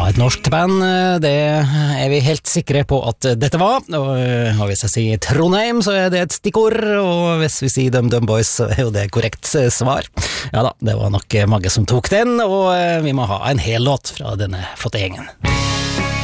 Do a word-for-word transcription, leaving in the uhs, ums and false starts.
et norsk band, det er vi helt sikre på at dette var, og hvis jeg sier Trondheim så er det et stikkord, og hvis vi sier Dum Dum Boys så er jo det korrekt svar. Ja da, det var nok mange som tok den, og vi må ha en hel låt fra denne flotte gjengen.